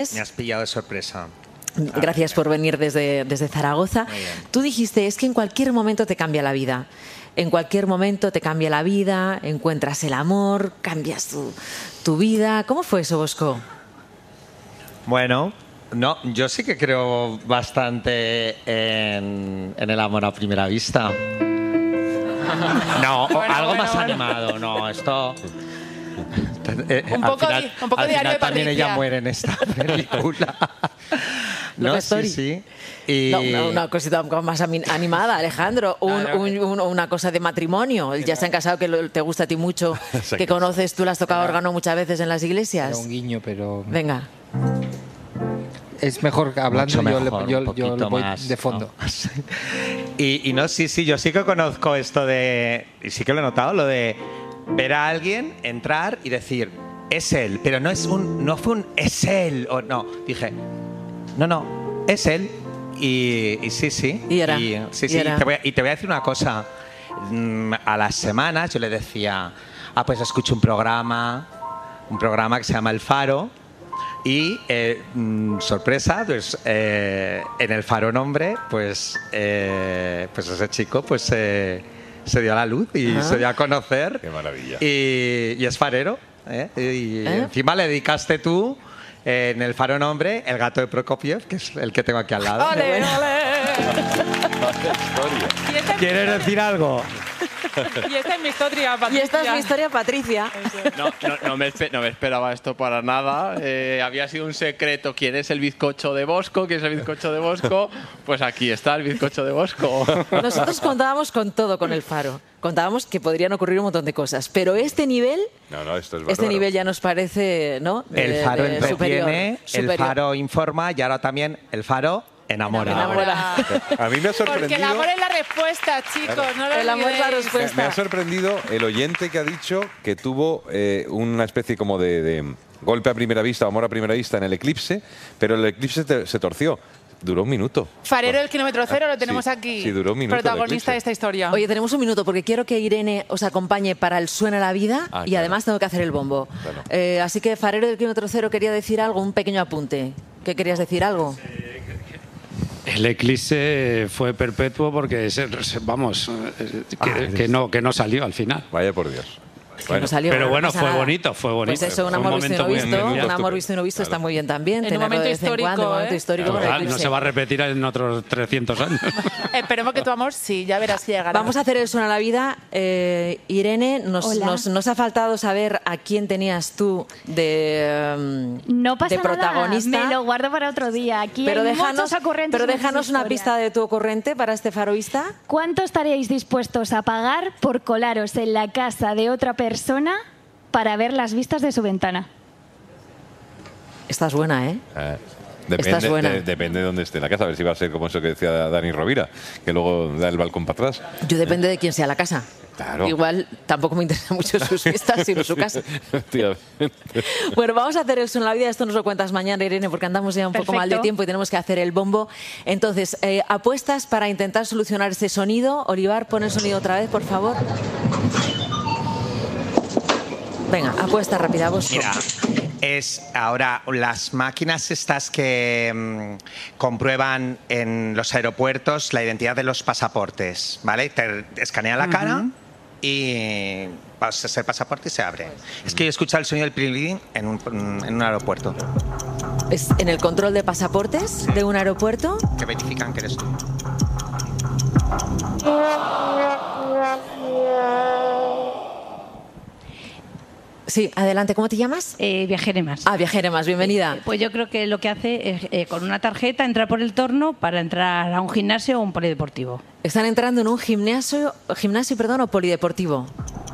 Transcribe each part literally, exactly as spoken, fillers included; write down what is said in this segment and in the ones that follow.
Me has pillado de sorpresa. Gracias por venir desde, desde Zaragoza. Tú dijiste, es que en cualquier momento te cambia la vida. En cualquier momento te cambia la vida, encuentras el amor, cambias tu, tu vida. ¿Cómo fue eso, Bosco? Bueno, no, yo sí que creo bastante en, en el amor a primera vista. No, bueno, algo bueno, más bueno. animado, no, esto... Eh, Un al poco final, di- un poco al diario final de también Patricia. ella muere en esta película. No, Love sí, Story. sí. Y... No, una, una cosita más ami- animada, Alejandro. Un, Claro. un- un- una cosa de matrimonio. Ya se han casado, que lo- te gusta a ti mucho, Se han que casado. conoces, tú le has tocado órgano muchas veces en las Era iglesias. un guiño, pero Venga. es mejor hablando. Mucho Yo, mejor, le, yo, un yo poquito le voy más, de fondo. ¿no? y, y no, sí, sí, yo sí que conozco esto de... Y sí que lo he notado, lo de ver a alguien entrar y decir, es él, pero no es un... No fue un es él, o no. Dije, no, no, es él. Y, y sí, sí. Y era, sí, y sí. era. Y te, voy a, y te voy a decir una cosa. Mm, A las semanas yo le decía, ah, pues escucho un programa, un programa que se llama El Faro. Y, eh, mm, sorpresa, pues eh, en El Faro Nombre, pues, eh, pues ese chico pues eh, se dio a la luz y Ah. se dio a conocer. Qué maravilla. Y, y es farero. ¿eh? Y ¿Eh? encima le dedicaste tú, eh, en El Faro Nombre, el gato de Prokofiev, que es el que tengo aquí al lado. ¡Ole, ole! Historia. Y esta, ¿Quieres decir algo? y esta es mi historia, Y Patricia. esta es mi historia, Patricia. No, no, no, me, espe- no me esperaba esto para nada. Eh, había sido un secreto quién es el bizcocho de Bosco, quién es el bizcocho de Bosco. Pues aquí está el bizcocho de Bosco. Nosotros contábamos con todo con el Faro. Contábamos que podrían ocurrir un montón de cosas. Pero este nivel, No, no, esto es este bárbaro. nivel ya nos parece, ¿no? De- El Faro de entretiene, superior, el Faro informa y ahora también el Faro enamora. Enamora. A mí me ha sorprendido... Porque el amor es la respuesta, chicos. No lo El amor es la olvidéis. respuesta. Me ha sorprendido el oyente que ha dicho que tuvo eh, una especie como de, de golpe a primera vista, amor a primera vista en el eclipse, pero el eclipse te- se torció. Duró un minuto. Farero del kilómetro cero lo tenemos Sí, aquí. sí, duró un minuto el Protagonista eclipse. de esta historia. Oye, tenemos un minuto porque quiero que Irene os acompañe para el Suena la Vida Ah, y claro. además tengo que hacer el bombo. Claro. Eh, así que Farero del kilómetro cero quería decir algo, un pequeño apunte. ¿Qué querías decir algo? El eclipse fue perpetuo porque, se- se- vamos, eh, que, que no, que no salió al final. Vaya por Dios. Que no salió, pero no bueno, pasa fue nada. bonito, fue bonito. Pues eso, un Fue un amor visto y no momento muy visto, especial. un amor visto y no visto está muy bien también. En un tenerlo momento de vez en histórico, cuando, un momento ¿eh? histórico con el Claro, no eclipse. se va a repetir en otros trescientos años. Esperemos que tu amor sí, ya verás si llegará. Vamos a hacer el Suena la Vida. Eh, Irene, nos, Hola. nos, nos ha faltado saber a quién tenías tú de, um, No pasa de protagonista. nada, me lo guardo para otro día. Aquí pero hay déjanos, muchos ocurrentes. pero en estas déjanos una historias. pista de tu ocurrente para este faroísta. ¿Cuánto estaríais dispuestos a pagar por colaros en la casa de otra persona para ver las vistas de su ventana? Esta es buena, ¿eh? Eh, Esta Depende, es buena. de- depende de dónde esté la casa, a ver si va a ser como eso que decía Dani Rovira, que luego da el balcón para atrás. Yo depende de quién sea la casa. Claro. Igual tampoco me interesa mucho sus vistas, sino su casa. Efectivamente. Bueno, vamos a hacer el Suena la Vida. Esto nos lo cuentas mañana, Irene, porque andamos ya un poco Perfecto. mal de tiempo y tenemos que hacer el bombo. Entonces, eh, apuestas para intentar solucionar ese sonido. Olivar, pon el sonido otra vez, por favor. Venga, apuesta rápida, vos. Mira, es ahora las máquinas estas que mm, comprueban en los aeropuertos la identidad de los pasaportes, ¿vale? Te escanean la cara y pasas el pasaporte y se abre. Es que yo he escuchado el sonido del pilín en un, en un aeropuerto, Es en el control de pasaportes de un aeropuerto. que verifican que eres tú. Sí, adelante, ¿cómo te llamas? Eh, viajere más. Ah, viajera más, bienvenida. Pues yo creo que lo que hace es eh, con una tarjeta entrar por el torno para entrar a un gimnasio o un polideportivo. Están entrando en un gimnasio, gimnasio perdón, o polideportivo.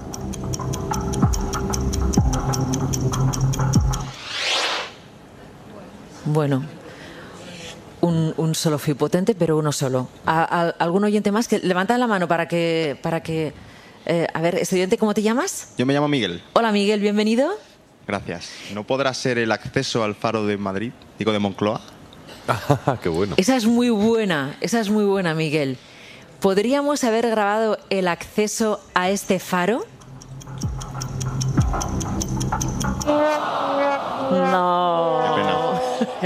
Bueno, un, un solo fui potente, pero uno solo. ¿A- a- ¿Algún oyente más? Que levanta la mano para que... Para que eh, a ver, estudiante, ¿cómo te llamas? Yo me llamo Miguel. Hola, Miguel, bienvenido. Gracias. ¿No podrá ser el acceso al faro de Madrid, digo de Moncloa? Qué bueno. Esa es muy buena, esa es muy buena, Miguel. ¿Podríamos haber grabado el acceso a este faro? No.